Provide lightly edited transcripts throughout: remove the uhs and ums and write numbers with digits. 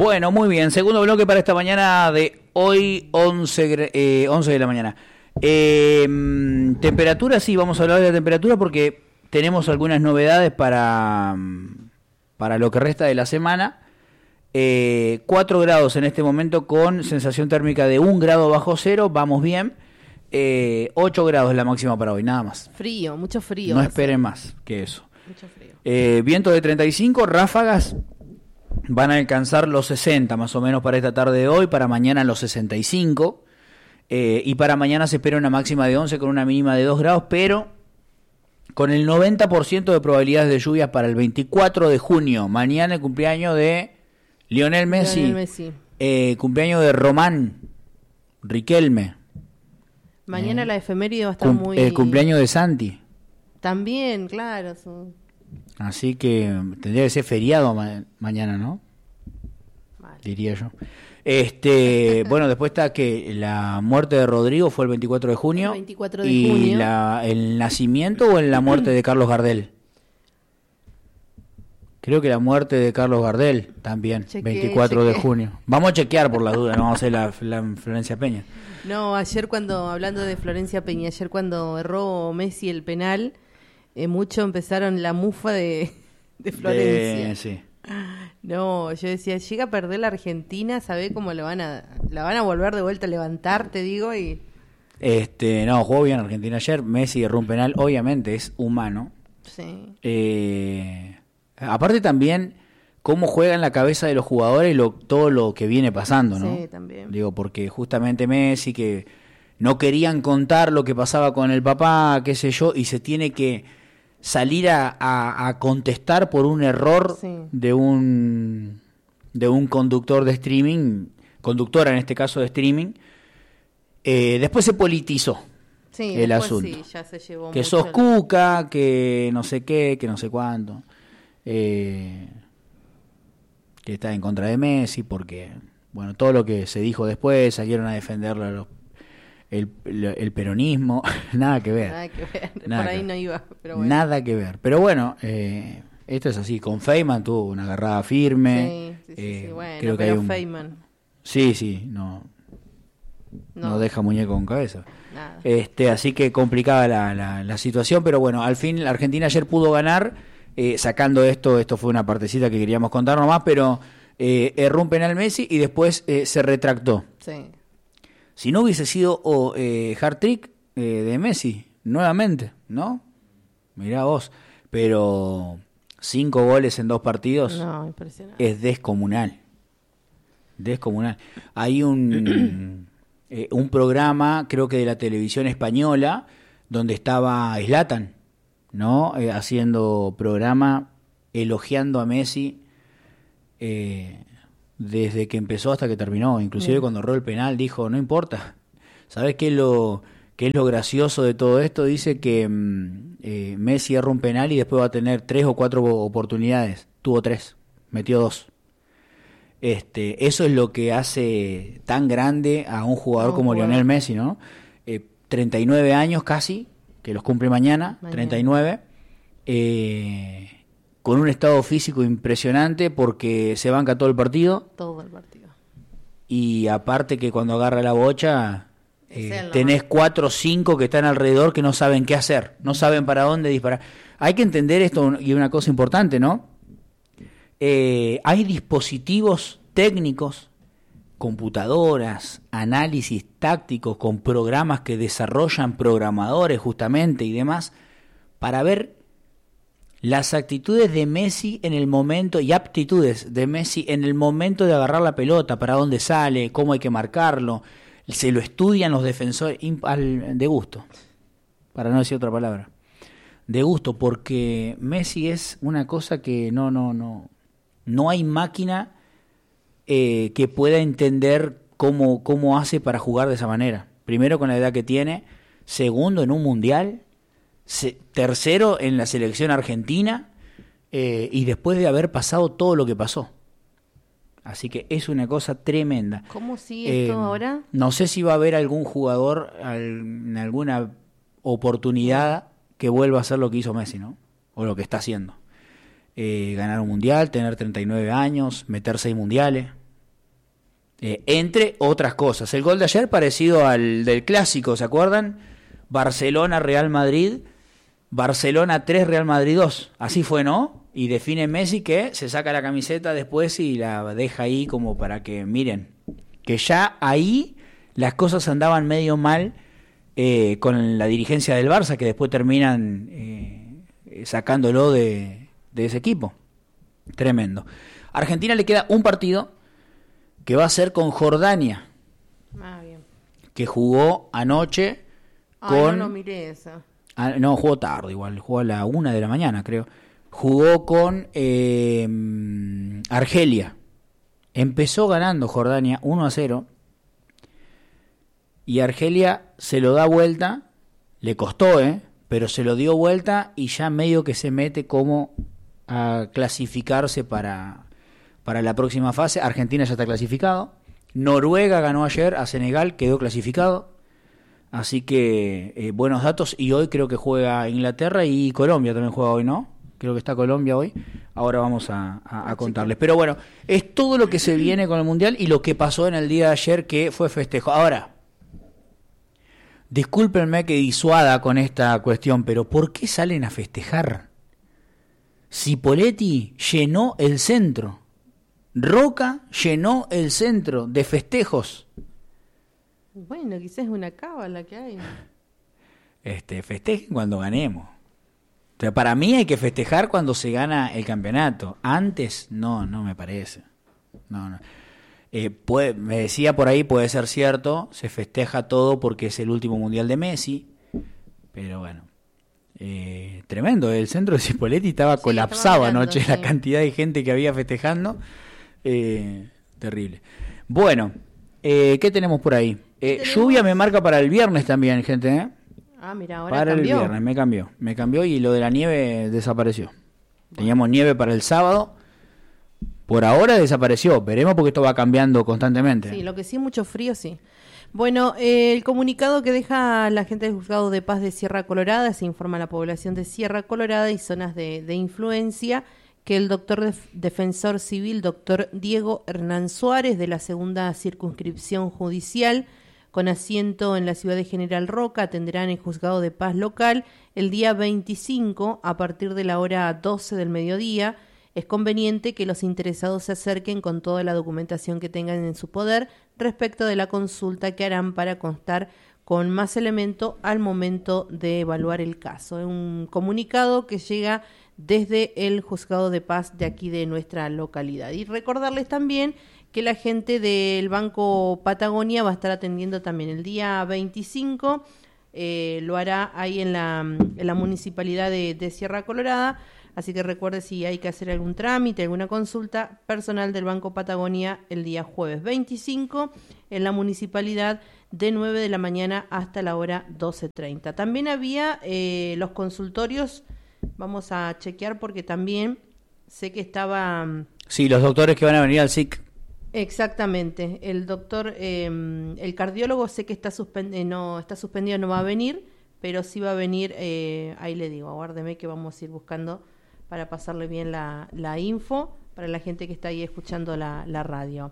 Bueno, muy bien. Segundo bloque para esta mañana de hoy, 11 de la mañana. Temperatura, sí, vamos a hablar de la temperatura porque tenemos algunas novedades para lo que resta de la semana. 4 grados en este momento con sensación térmica de 1 grado bajo cero, vamos bien. 8 grados es la máxima para hoy, nada más. Frío, mucho frío. No esperen más que eso. Mucho frío. Viento de 35, ráfagas van a alcanzar los 60 más o menos para esta tarde de hoy, para mañana los 65. Y para mañana se espera una máxima de 11 con una mínima de 2 grados, pero con el 90% de probabilidades de lluvias para el 24 de junio. Mañana el cumpleaños de Lionel Messi. Cumpleaños de Román Riquelme. Mañana la efeméride va a estar muy... El cumpleaños de Santi. También, claro. Así que tendría que ser feriado mañana, ¿no? Vale. Diría yo. Bueno, después está que la muerte de Rodrigo fue el 24 de junio. El 24 de y junio. ¿el nacimiento o la muerte de Carlos Gardel? Creo que la muerte de Carlos Gardel también, 24 de junio. Vamos a chequear por la duda, no vamos a hacer la Florencia Peña. No, hablando de Florencia Peña, ayer cuando erró Messi el penal, mucho empezaron la mufa de Florencia. Sí. No, yo decía, llega a perder la Argentina, ¿sabe cómo la van a volver de vuelta a levantar, te digo? Y no, jugó bien Argentina ayer, Messi erró un penal, obviamente es humano. Sí. Aparte también cómo juega en la cabeza de los jugadores todo lo que viene pasando, ¿no? Sí, también. Digo, porque justamente Messi, que no querían contar lo que pasaba con el papá, qué sé yo, y se tiene que salir a contestar por un error de un conductor de streaming, conductora en este caso de streaming. Después se politizó el asunto. Sí, ya se llevó que mucho sos cuca, que no sé qué, que no sé cuánto. Que está en contra de Messi porque, bueno, todo lo que se dijo después, salieron a defenderlo el peronismo, nada que ver. Por ahí no iba, pero bueno. Nada que ver. Pero bueno, esto es así. Con Feynman tuvo una agarrada firme. Sí, bueno, creo que pero hay Feynman. Sí, no deja muñeco con cabeza. Nada. Así que complicada la situación, pero bueno, al fin la Argentina ayer pudo ganar, sacando esto fue una partecita que queríamos contar nomás, pero erró un penal Messi y después se retractó. Sí. Si no hubiese sido hat-trick de Messi, nuevamente, ¿no? Mirá vos, pero 5 goles en 2 partidos es descomunal. Hay un programa, creo que de la televisión española, donde estaba Zlatan, ¿no? Haciendo programa, elogiando a Messi desde que empezó hasta que terminó. Inclusive cuando erró el penal dijo, no importa. ¿Sabés qué es lo gracioso de todo esto? Dice que Messi erró un penal y después va a tener 3 o 4 oportunidades. Tuvo 3, metió 2. Eso es lo que hace tan grande a un jugador como Lionel Messi, ¿no? 39 años casi, que los cumple mañana. 39. Con un estado físico impresionante porque se banca todo el partido. Y aparte que cuando agarra la bocha, tenés 4 o 5 que están alrededor que no saben qué hacer, no saben para dónde disparar. Hay que entender esto y una cosa importante, ¿no? Hay dispositivos técnicos, computadoras, análisis tácticos con programas que desarrollan programadores justamente y demás para ver las actitudes de Messi en el momento y aptitudes de Messi en el momento de agarrar la pelota, para dónde sale, cómo hay que marcarlo. Se lo estudian los defensores de gusto, para no decir otra palabra. De gusto, porque Messi es una cosa que no hay máquina que pueda entender cómo hace para jugar de esa manera. Primero con la edad que tiene, segundo en un mundial, tercero en la selección argentina, y después de haber pasado todo lo que pasó. Así que es una cosa tremenda. ¿Cómo sigue esto ahora? No sé si va a haber algún jugador en alguna oportunidad que vuelva a hacer lo que hizo Messi, ¿no? O lo que está haciendo. Ganar un mundial, tener 39 años, meter 6 mundiales. entre otras cosas. El gol de ayer parecido al del clásico, ¿se acuerdan? Barcelona-Real Madrid, Barcelona 3, Real Madrid 2. Así fue, ¿no? Y define Messi que se saca la camiseta después y la deja ahí como para que miren, que ya ahí las cosas andaban medio mal con la dirigencia del Barça, que después terminan sacándolo de ese equipo. Tremendo. A Argentina le queda un partido que va a ser con Jordania, bien. que jugó anoche con... No miré esa. No, jugó tarde igual, jugó a la 1 de la mañana, creo. Jugó con Argelia. Empezó ganando Jordania 1-0 y Argelia se lo da vuelta, le costó, pero se lo dio vuelta y ya medio que se mete como a clasificarse para la próxima fase. Argentina ya está clasificado. Noruega ganó ayer a Senegal, quedó clasificado. Así que buenos datos. Y hoy creo que juega Inglaterra y Colombia también juega hoy, ¿no? Creo que está Colombia hoy. Ahora vamos a contarles. Pero bueno, es todo lo que se viene con el Mundial y lo que pasó en el día de ayer, que fue festejo. Ahora, discúlpenme que disuada con esta cuestión, pero ¿por qué salen a festejar? Cipoletti llenó el centro. Roca llenó el centro de festejos. Bueno, quizás es una cábala que hay. Festejen cuando ganemos. O sea, para mí hay que festejar cuando se gana el campeonato. Antes, no me parece. No. Me decía por ahí, puede ser cierto, se festeja todo porque es el último mundial de Messi. Pero bueno, tremendo. El centro de Cipoletti estaba colapsado anoche, la cantidad de gente que había festejando. Terrible. Bueno, ¿qué tenemos por ahí? Lluvia me marca para el viernes también, gente. Mira, ahora para cambió. El viernes me cambió y lo de la nieve desapareció. Teníamos nieve para el sábado. Por ahora desapareció. Veremos porque esto va cambiando constantemente. Sí, lo que sí, mucho frío, sí. Bueno, el comunicado que deja la gente del Juzgado de Paz de Sierra Colorada, se informa a la población de Sierra Colorada y zonas de influencia, que el doctor defensor civil, doctor Diego Hernán Suárez, de la segunda circunscripción judicial, con asiento en la ciudad de General Roca, atenderá en el Juzgado de Paz local el día 25 a partir de la hora 12 del mediodía. Es conveniente que los interesados se acerquen con toda la documentación que tengan en su poder respecto de la consulta que harán para constar con más elemento al momento de evaluar el caso. Es un comunicado que llega desde el Juzgado de Paz de aquí de nuestra localidad. Y recordarles también que la gente del Banco Patagonia va a estar atendiendo también el día 25, lo hará ahí en la municipalidad de Sierra Colorada, así que recuerde si hay que hacer algún trámite, alguna consulta, personal del Banco Patagonia el día jueves 25 en la municipalidad de 9 de la mañana hasta la hora 12:30. También había los consultorios, vamos a chequear porque también sé que estaba... Sí, los doctores que van a venir al SIC. Exactamente, el doctor, el cardiólogo sé que está suspendido, no va a venir, pero sí va a venir, ahí le digo, aguárdeme que vamos a ir buscando para pasarle bien la info para la gente que está ahí escuchando la radio.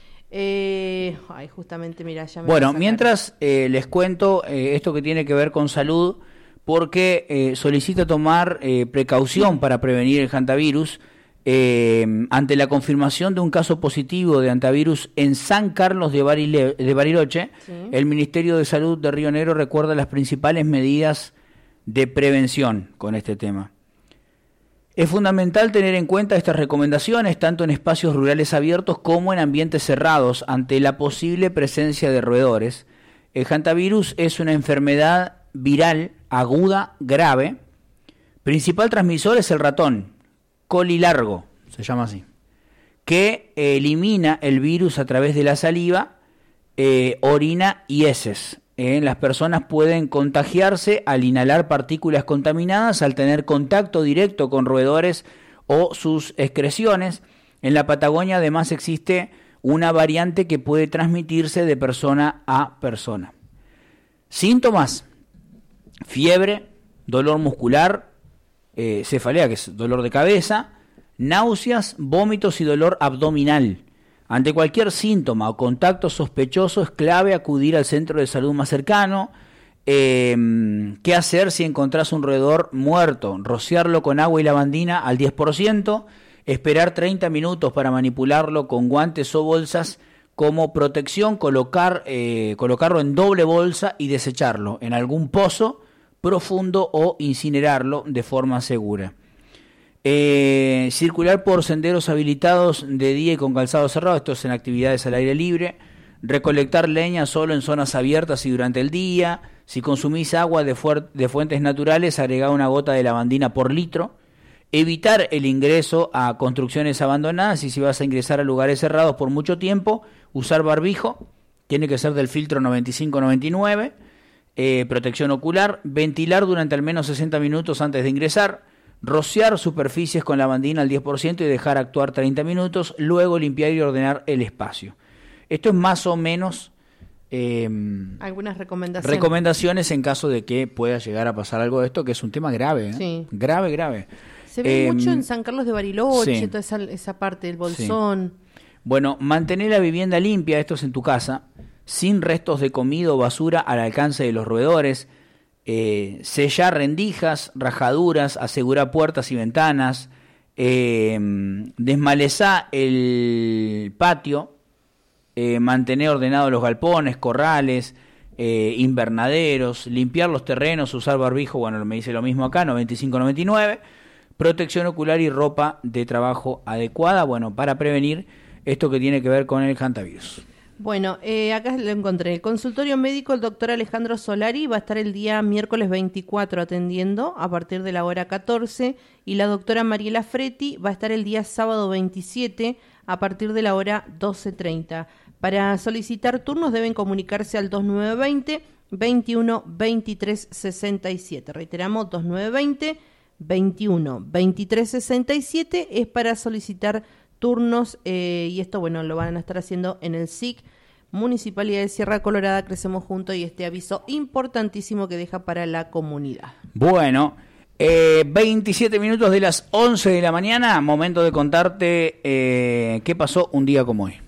Justamente, mira, ya me bueno, mientras les cuento esto que tiene que ver con salud, porque solicita tomar precaución para prevenir el hantavirus. Ante la confirmación de un caso positivo de hantavirus en San Carlos de Bariloche, sí. El Ministerio de Salud de Río Negro recuerda las principales medidas de prevención con este tema. Es fundamental tener en cuenta estas recomendaciones tanto en espacios rurales abiertos como en ambientes cerrados ante la posible presencia de roedores. El hantavirus es una enfermedad viral aguda grave. Principal transmisor es el ratón colilargo, se llama así, que elimina el virus a través de la saliva, orina y heces. Las personas pueden contagiarse al inhalar partículas contaminadas, al tener contacto directo con roedores o sus excreciones. En la Patagonia además existe una variante que puede transmitirse de persona a persona. Síntomas: fiebre, dolor muscular, cefalea, que es dolor de cabeza, náuseas, vómitos y dolor abdominal. Ante cualquier síntoma o contacto sospechoso es clave acudir al centro de salud más cercano. ¿Qué hacer si encontrás un roedor muerto? Rociarlo con agua y lavandina al 10%, esperar 30 minutos para manipularlo con guantes o bolsas como protección, colocarlo en doble bolsa y desecharlo en algún pozo profundo o incinerarlo de forma segura. Circular por senderos habilitados de día y con calzado cerrado, esto es en actividades al aire libre. Recolectar leña solo en zonas abiertas y durante el día. Si consumís agua de fuentes naturales, agregá una gota de lavandina por litro. Evitar el ingreso a construcciones abandonadas, y si vas a ingresar a lugares cerrados por mucho tiempo, usar barbijo, tiene que ser del filtro 95-99, protección ocular, ventilar durante al menos 60 minutos antes de ingresar, rociar superficies con lavandina al 10% y dejar actuar 30 minutos, luego limpiar y ordenar el espacio. Esto es más o menos algunas recomendaciones en caso de que pueda llegar a pasar algo de esto, que es un tema grave, sí. Grave. Se ve mucho en San Carlos de Bariloche, sí. toda esa parte del Bolsón. Sí. Bueno, mantener la vivienda limpia, esto es en tu casa, sin restos de comida o basura al alcance de los roedores. Sellar rendijas, rajaduras, asegurar puertas y ventanas, desmalezar el patio, mantener ordenados los galpones, corrales, invernaderos, limpiar los terrenos, usar barbijo, bueno, me dice lo mismo acá, 95-99, protección ocular y ropa de trabajo adecuada, bueno, para prevenir esto que tiene que ver con el hantavirus. Bueno, acá lo encontré. El consultorio médico, el doctor Alejandro Solari va a estar el día miércoles 24 atendiendo a partir de la hora 14 y la doctora Mariela Fretti va a estar el día sábado 27 a partir de la hora 12:30. Para solicitar turnos deben comunicarse al 2920 21 23 67. Reiteramos, 2920 21 23 67 es para solicitar turnos y esto, bueno, lo van a estar haciendo en el SIC Municipalidad de Sierra Colorada. Crecemos juntos, y este aviso importantísimo que deja para la comunidad. Bueno, 27 minutos de las 11 de la mañana, momento de contarte qué pasó un día como hoy.